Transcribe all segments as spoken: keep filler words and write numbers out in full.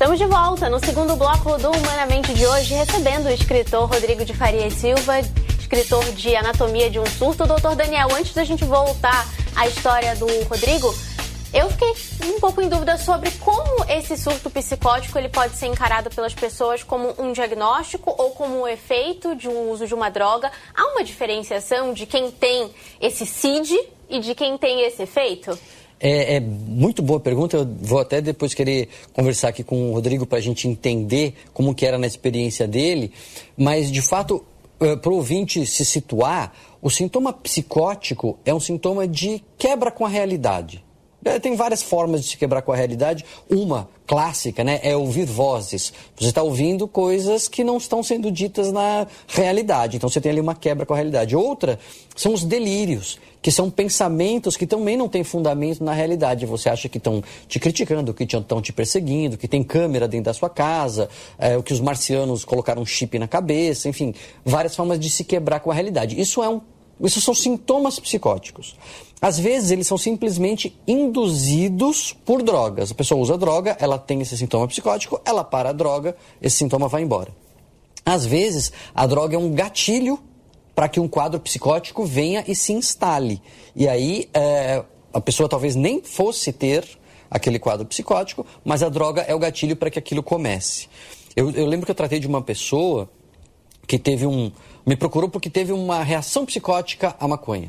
Estamos de volta no segundo bloco do Humanamente de hoje, recebendo o escritor Rodrigo de Faria Silva, escritor de Anatomia de um Surto. Doutor Daniel, antes da gente voltar à história do Rodrigo, eu fiquei um pouco em dúvida sobre como esse surto psicótico ele pode ser encarado pelas pessoas como um diagnóstico ou como um efeito de um uso de uma droga. Há uma diferenciação de quem tem esse C I D e de quem tem esse efeito? É, é muito boa pergunta. Eu vou até depois querer conversar aqui com o Rodrigo para a gente entender como que era na experiência dele. Mas, de fato, para o ouvinte se situar, o sintoma psicótico é um sintoma de quebra com a realidade. Tem várias formas de se quebrar com a realidade. Uma clássica, né, é ouvir vozes. Você está ouvindo coisas que não estão sendo ditas na realidade. Então você tem ali uma quebra com a realidade. Outra são os delírios, que são pensamentos que também não têm fundamento na realidade. Você acha que estão te criticando, que estão te perseguindo, que tem câmera dentro da sua casa, é, que os marcianos colocaram um chip na cabeça, enfim, várias formas de se quebrar com a realidade. Isso é um Isso são sintomas psicóticos. Às vezes, eles são simplesmente induzidos por drogas. A pessoa usa droga, ela tem esse sintoma psicótico, ela para a droga, esse sintoma vai embora. Às vezes, a droga é um gatilho para que um quadro psicótico venha e se instale. E aí, é, a pessoa talvez nem fosse ter aquele quadro psicótico, mas a droga é o gatilho para que aquilo comece. Eu, eu lembro que eu tratei de uma pessoa que teve um... me procurou porque teve uma reação psicótica à maconha.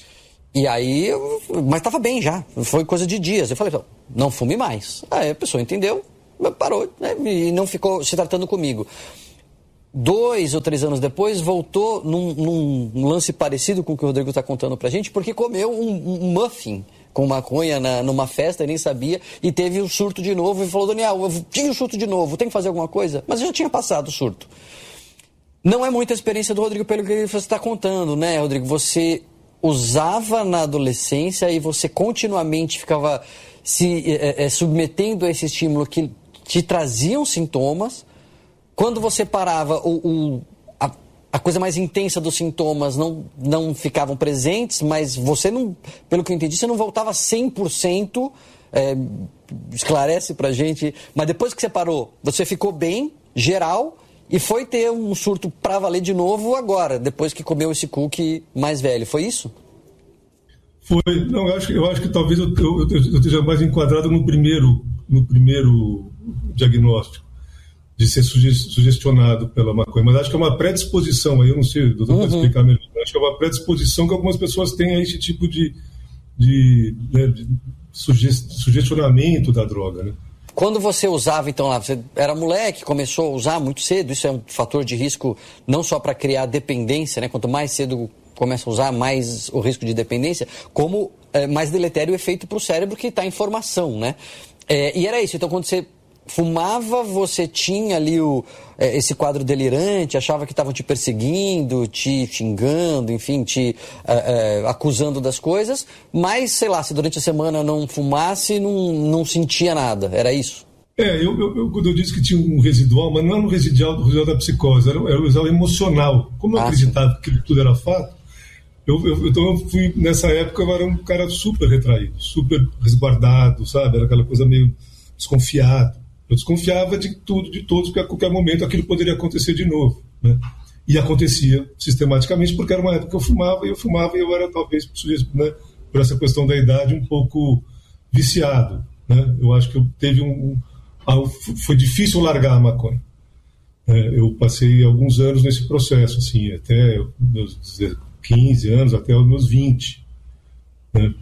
E aí, eu, mas estava bem já, foi coisa de dias. Eu falei, não fume mais. Aí a pessoa entendeu, parou, né, e não ficou se tratando comigo. Dois ou três anos depois, voltou num, num lance parecido com o que o Rodrigo está contando pra gente, porque comeu um, um muffin com maconha na, numa festa, nem sabia, e teve um surto de novo, e falou, Daniel, eu tive um surto de novo, tem que fazer alguma coisa? Mas eu já tinha passado o surto. Não é muita experiência do Rodrigo pelo que você está contando, né, Rodrigo? Você usava na adolescência e você continuamente ficava se é, é, submetendo a esse estímulo que te traziam sintomas. Quando você parava, o, o, a, a coisa mais intensa dos sintomas não, não ficavam presentes, mas você não, pelo que eu entendi, você não voltava cem por cento, é, esclarece pra gente, mas depois que você parou, você ficou bem, geral, e foi ter um surto pra valer de novo agora, depois que comeu esse cookie mais velho. Foi isso? Foi. Não, eu acho, eu acho que talvez eu, eu, eu esteja mais enquadrado no primeiro, no primeiro diagnóstico, de ser sugestionado pela maconha. Mas acho que é uma predisposição, aí eu não sei, o doutor uhum. pode explicar melhor. Acho que é uma predisposição que algumas pessoas têm a esse tipo de, de, né, de sugestionamento da droga, né? Quando você usava, então, lá, você era moleque, começou a usar muito cedo, isso é um fator de risco não só para criar dependência, né? Quanto mais cedo começa a usar, mais o risco de dependência, como é, mais deletério o efeito para o cérebro que está em formação, né? É, e era isso, então quando você fumava, você tinha ali o, é, esse quadro delirante, achava que estavam te perseguindo, te xingando, enfim, te é, é, acusando das coisas, mas, sei lá, se durante a semana não fumasse, não, não sentia nada, era isso? É, eu, eu, eu, quando eu disse que tinha um residual, mas não era um residual, um residual da psicose, era, era um residual emocional. Como eu ah, acreditava sim. que tudo era fato, eu, eu, então eu fui, nessa época, eu era um cara super retraído, super resguardado, sabe? Era aquela coisa meio desconfiado. Eu desconfiava de tudo, de todos, porque a qualquer momento aquilo poderia acontecer de novo, né? E acontecia sistematicamente, porque era uma época que eu fumava, e eu fumava, e eu era talvez, né, por essa questão da idade, um pouco viciado, né? Eu acho que eu teve um... um foi difícil largar a maconha. É, eu passei alguns anos nesse processo, assim, até meus quinze anos, até os meus vinte, né?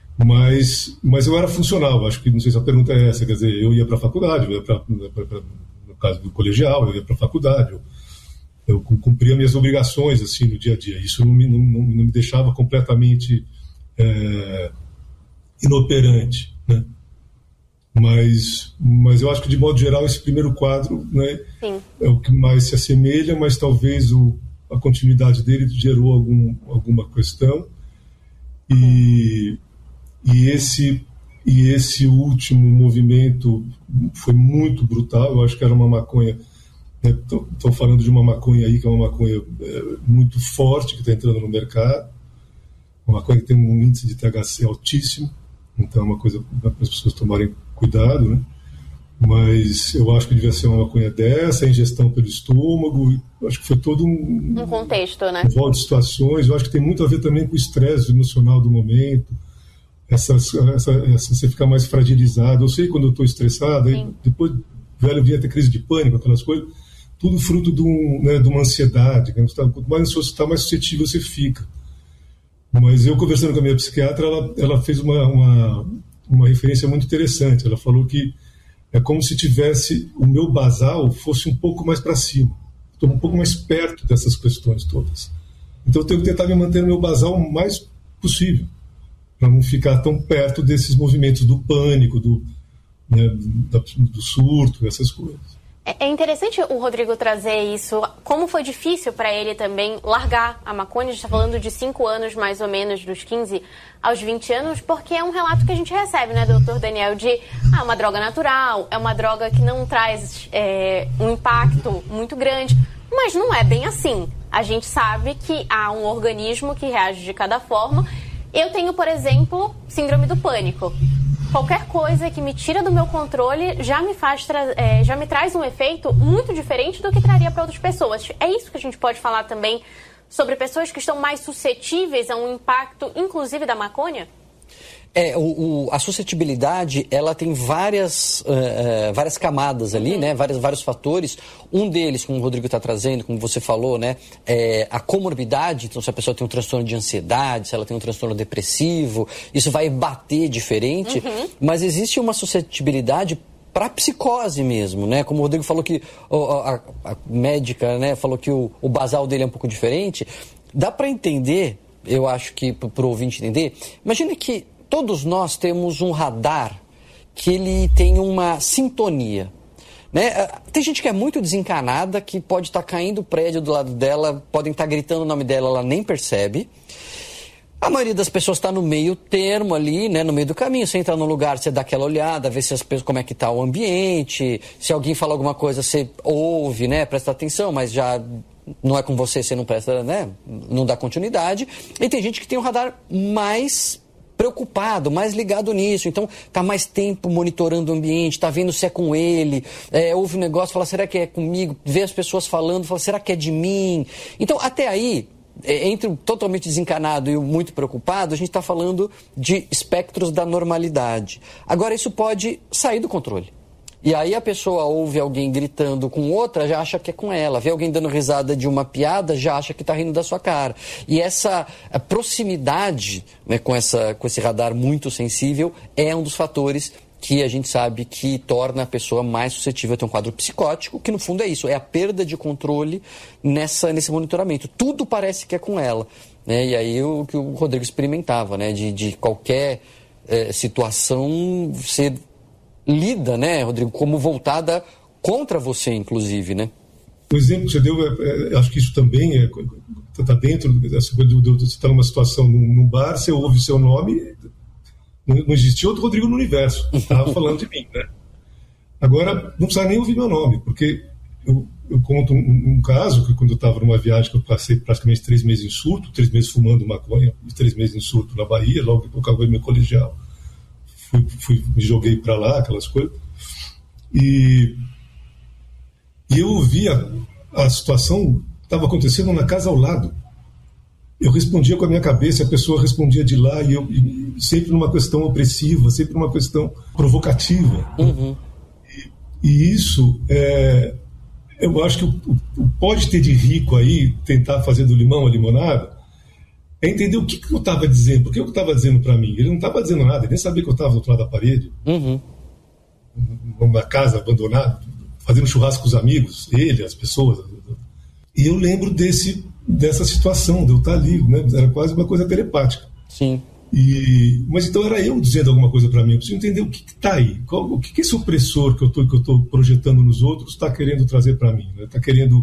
Mas, mas eu era funcional, acho que, não sei se a pergunta é essa, quer dizer, eu ia para a faculdade, eu ia pra, pra, pra, no caso do colegial, eu ia para a faculdade, eu, eu cumpria minhas obrigações, assim, no dia a dia. Isso não me, não, não me deixava completamente é, inoperante, né? Mas, mas eu acho que, de modo geral, esse primeiro quadro, né, é o que mais se assemelha, mas talvez o, a continuidade dele gerou algum, alguma questão. E... E esse, e esse último movimento foi muito brutal. Eu acho que era uma maconha, estou né, falando de uma maconha aí que é uma maconha é, muito forte que está entrando no mercado, uma maconha que tem um índice de T H C altíssimo, então é uma coisa para as pessoas tomarem cuidado, né? Mas eu acho que devia ser uma maconha dessa, a ingestão pelo estômago, eu acho que foi todo um... Um contexto, né? Um rol de situações, eu acho que tem muito a ver também com o estresse emocional do momento, essa, essa, essa, você ficar mais fragilizado. Eu sei quando eu estou estressado, aí depois, velho, vinha ter crise de pânico, aquelas coisas, tudo fruto de, um, né, de uma ansiedade. Quanto mais você está, mais suscetível você fica. Mas eu, conversando com a minha psiquiatra, ela, ela fez uma, uma, uma referência muito interessante. Ela falou que é como se tivesse o meu basal fosse um pouco mais para cima. Estou um pouco mais perto dessas questões todas. Então eu tenho que tentar me manter no meu basal o mais possível, para não ficar tão perto desses movimentos do pânico, do, né, do surto, essas coisas. É interessante o Rodrigo trazer isso. Como foi difícil para ele também largar a maconha? A gente está falando de cinco anos, mais ou menos, dos quinze aos vinte anos, porque é um relato que a gente recebe, né, doutor Daniel, de ah, uma droga natural, é uma droga que não traz é, um impacto muito grande, mas não é bem assim. A gente sabe que há um organismo que reage de cada forma. Eu tenho, por exemplo, síndrome do pânico. Qualquer coisa que me tira do meu controle já me faz tra- é, já me traz um efeito muito diferente do que traria para outras pessoas. É isso que a gente pode falar também sobre pessoas que estão mais suscetíveis a um impacto, inclusive da maconha? É, o, o, a suscetibilidade, ela tem várias, uh, uh, várias camadas ali, uhum. né? Vários, vários fatores. Um deles, como o Rodrigo está trazendo, como você falou, né? É a comorbidade. Então, se a pessoa tem um transtorno de ansiedade, se ela tem um transtorno depressivo, isso vai bater diferente. Uhum. Mas existe uma suscetibilidade para psicose mesmo, né? Como o Rodrigo falou que a, a, a médica, né, falou que o, o basal dele é um pouco diferente. Dá para entender, eu acho que para o ouvinte entender, imagina que todos nós temos um radar que ele tem uma sintonia, né? Tem gente que é muito desencanada, que pode estar tá caindo o prédio do lado dela, podem estar tá gritando o nome dela, ela nem percebe. A maioria das pessoas está no meio termo ali, né, no meio do caminho. Você entra num lugar, você dá aquela olhada, vê se as pessoas, como é que está o ambiente, se alguém fala alguma coisa, você ouve, né, presta atenção, mas já não é com você, você não presta, né, não dá continuidade. E tem gente que tem um radar mais preocupado, mais ligado nisso, então tá mais tempo monitorando o ambiente, tá vendo se é com ele, é, ouve um negócio, fala, será que é comigo? Vê as pessoas falando, fala, será que é de mim? Então, até aí, entre o totalmente desencanado e o muito preocupado, a gente está falando de espectros da normalidade. Agora, isso pode sair do controle. E aí a pessoa ouve alguém gritando com outra, já acha que é com ela. Vê alguém dando risada de uma piada, já acha que está rindo da sua cara. E essa proximidade, né, com, essa, com esse radar muito sensível é um dos fatores que a gente sabe que torna a pessoa mais suscetível a ter um quadro psicótico, que no fundo é isso, é a perda de controle nessa, nesse monitoramento. Tudo parece que é com ela, né? E aí o que o Rodrigo experimentava, né? de, de qualquer é, situação ser lida, né, Rodrigo, como voltada contra você, inclusive, né? O exemplo que você deu, é, é, acho que isso também está dentro dessa coisa de você estar numa situação num, num bar, você ouve seu nome, não, não existia outro Rodrigo no universo, estava falando de mim, né? Agora, não precisa nem ouvir meu nome, porque eu, eu conto um, um caso que quando eu estava numa viagem que eu passei praticamente três meses em surto, três meses fumando maconha e três meses em surto na Bahia, logo que eu acabei meu colegial. Fui, fui, me joguei para lá, aquelas coisas, e, e eu via a situação estava acontecendo na casa ao lado. Eu respondia com a minha cabeça, a pessoa respondia de lá, e eu e sempre numa questão opressiva, sempre numa questão provocativa. Uhum. E, e isso, é, eu acho que o, o pode ter de rico aí, tentar fazer do limão a limonada, é entender o que, que eu estava dizendo, porque eu estava dizendo para mim. Ele não estava dizendo nada, ele nem sabia que eu estava do outro lado da parede, uhum. numa casa abandonada, fazendo churrasco com os amigos, ele, as pessoas. E eu lembro desse, dessa situação, de eu estar ali, né? Era quase uma coisa telepática. Sim. E, mas então era eu dizendo alguma coisa para mim, eu preciso entender o que está aí, qual, o que, que esse opressor que eu estou projetando nos outros está querendo trazer para mim, está, né? querendo...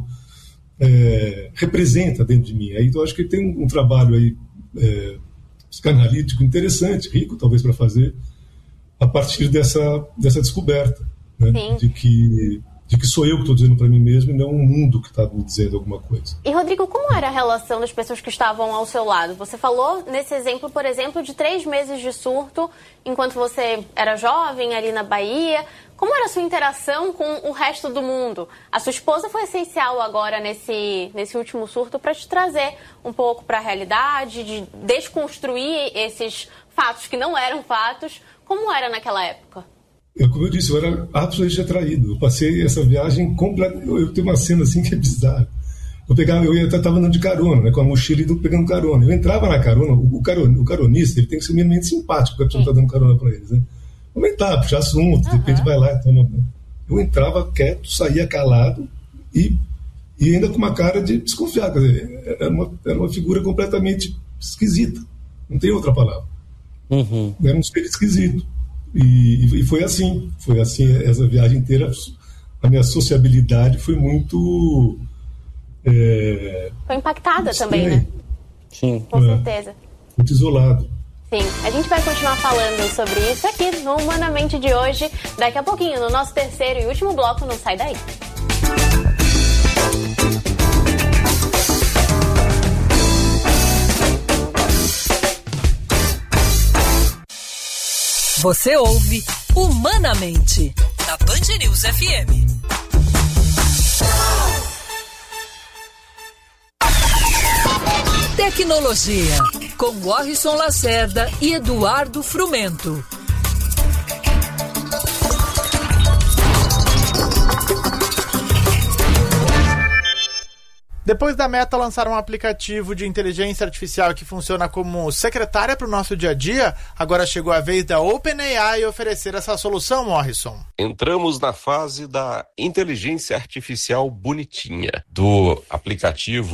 É, representa dentro de mim. Aí, então, acho que tem um, um trabalho aí é, psicanalítico interessante, rico talvez para fazer, a partir dessa, dessa descoberta, né? de, que, de que sou eu que estou dizendo para mim mesmo e não um mundo que está me dizendo alguma coisa. E, Rodrigo, como era a relação das pessoas que estavam ao seu lado? Você falou nesse exemplo, por exemplo, de três meses de surto enquanto você era jovem ali na Bahia. Como era a sua interação com o resto do mundo? A sua esposa foi essencial agora nesse, nesse último surto para te trazer um pouco para a realidade, de desconstruir esses fatos que não eram fatos. Como era naquela época? Eu, como eu disse, eu era absolutamente atraído. Eu passei essa viagem completa. Eu, eu tenho uma cena assim que é bizarra. Eu pegava, eu estava andando de carona, né, com a mochila e pegando carona. Eu entrava na carona, o, caron, o caronista ele tem que ser minimamente simpático, porque a pessoa está dando carona para eles, né? Comentar, puxar assunto, de repente vai lá e toma. Eu entrava quieto, saía calado e, e ainda com uma cara de desconfiado. Quer dizer, era uma, era uma figura completamente esquisita. Não tem outra palavra. Uhum. Era um ser esquisito. E, e foi assim. Foi assim essa viagem inteira. A minha sociabilidade foi muito. É, foi impactada estranha. Também, né? Sim. Com é, certeza. Muito isolado. Sim, a gente vai continuar falando sobre isso aqui no Humanamente de hoje, daqui a pouquinho, no nosso terceiro e último bloco. Não sai daí. Você ouve Humanamente, na Band News F M. Tecnologia, com Warrison Lacerda e Eduardo Frumento. Depois da Meta lançar um aplicativo de inteligência artificial que funciona como secretária para o nosso dia a dia, agora chegou a vez da OpenAI oferecer essa solução, Morrison. Entramos na fase da inteligência artificial bonitinha, do aplicativo